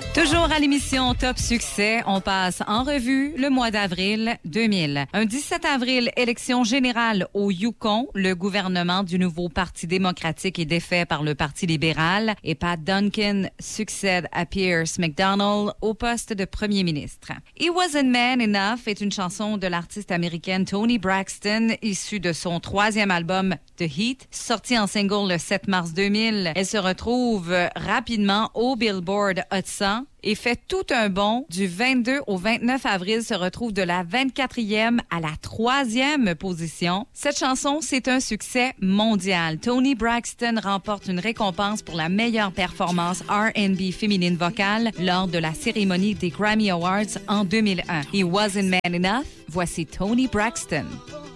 Toujours à l'émission Top Succès, on passe en revue le mois d'avril 2000. Un 17 avril, élection générale au Yukon. Le gouvernement du nouveau Parti démocratique est défait par le Parti libéral et Pat Duncan succède à Pierce McDonnell au poste de premier ministre. It Wasn't Man Enough est une chanson de l'artiste américaine Toni Braxton, issue de son 3e album The Heat, sorti en single le 7 mars 2000. Elle se retrouve rapidement au Billboard Hot 100 et fait tout un bond. Du 22 au 29 avril, se retrouve de la 24e à la 3e position. Cette chanson, c'est un succès mondial. Toni Braxton remporte une récompense pour la meilleure performance R&B féminine vocale lors de la cérémonie des Grammy Awards en 2001. It Wasn't Man Enough, voici Toni Braxton.